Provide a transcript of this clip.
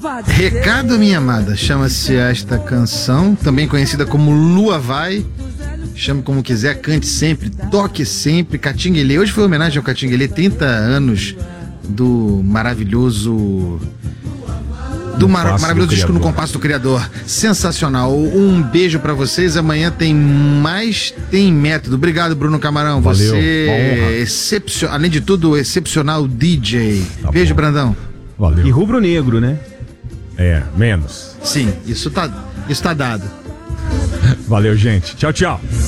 Recado, minha amada, chama-se esta canção, também conhecida como Lua Vai. Chame como quiser, cante sempre, toque sempre. Catinguelê, hoje foi homenagem ao Catinguelê, 30 anos do maravilhoso... maravilhoso disco No Compasso do Criador. Sensacional. Um beijo pra vocês. Amanhã tem mais Tem Método. Obrigado, Bruno Camarão. Valeu, você além de tudo, excepcional DJ. Tá beijo, bom. Brandão. Valeu. E rubro-negro, né? Menos. Sim, isso tá dado. Valeu, gente. Tchau, tchau.